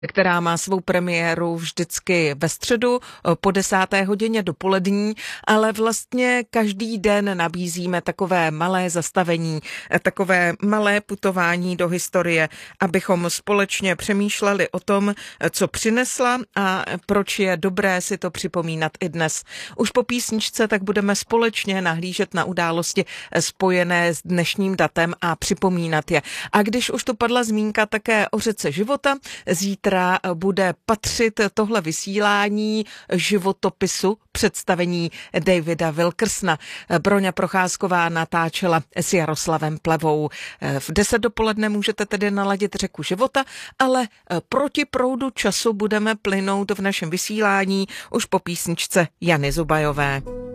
která má svou premiéru vždycky ve středu po 10. hodině dopolední, ale vlastně každý den nabízíme takové malé zastavení, takové malé putování do historie, abychom společně přemýšleli o tom, co přinesla a proč je dobré si to připomínat i dnes. Už po písničce tak budeme společně nahlížet na události spojené s dnešním datem a připomínat je. A když už tu padla zmínka také o řece života, zítra bude patřit tohle vysílání životopisu představení Davida Wilkersona. Broňa Procházková natáčela s Jaroslavem Plevou. V 10 dopoledne můžete tedy naladit řeku života, ale proti proudu času budeme plynout v našem vysílání už po písničce Jany Zubajové.